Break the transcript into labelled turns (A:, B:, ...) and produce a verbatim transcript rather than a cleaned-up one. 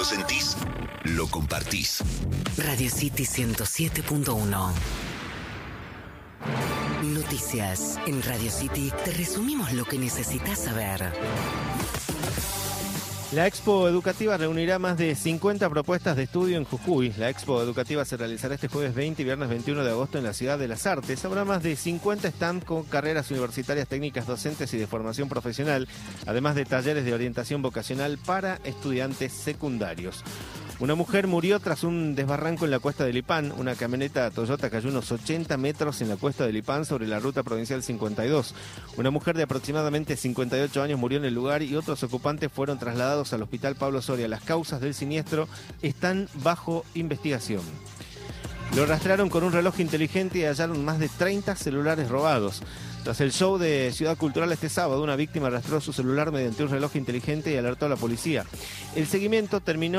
A: lo sentís, lo compartís.
B: Radio City ciento siete punto uno. Noticias. En Radio City te resumimos lo que necesitas saber.
C: La Expo Educativa reunirá más de cincuenta propuestas de estudio en Jujuy. La Expo Educativa se realizará este jueves veinte y viernes veintiuno de agosto en la Ciudad de las Artes. Habrá más de cincuenta stands con carreras universitarias, técnicas, docentes y de formación profesional, además de talleres de orientación vocacional para estudiantes secundarios. Una mujer murió tras un desbarranco en la cuesta de Lipán. Una camioneta Toyota cayó unos ochenta metros en la cuesta de Lipán sobre la ruta provincial cincuenta y dos. Una mujer de aproximadamente cincuenta y ocho años murió en el lugar y otros ocupantes fueron trasladados al Hospital Pablo Soria. Las causas del siniestro están bajo investigación. Lo rastrearon con un reloj inteligente y hallaron más de treinta celulares robados. Tras el show de Ciudad Cultural este sábado, una víctima rastreó su celular mediante un reloj inteligente y alertó a la policía. El seguimiento terminó